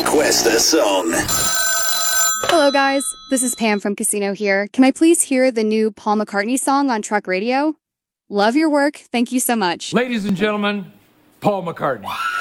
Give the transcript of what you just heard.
Request a song. Hello, guys. This is Pam from Casino here. Can I please hear the new Paul McCartney song on Truck Radio? Love your work. Thank you so much. Ladies and gentlemen, Paul McCartney.